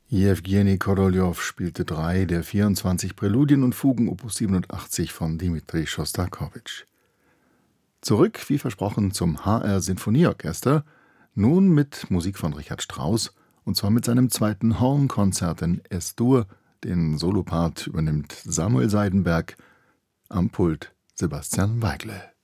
Jewgeni Korolew spielte 3 der 24 Präludien und Fugen Opus 87 von Dmitri Schostakowitsch. Zurück, wie versprochen, zum HR Sinfonieorchester, nun mit Musik von Richard Strauss, und zwar mit seinem 2. Hornkonzert in Es-Dur. Den Solopart übernimmt Samuel Seidenberg, am Pult Sebastian Weigle.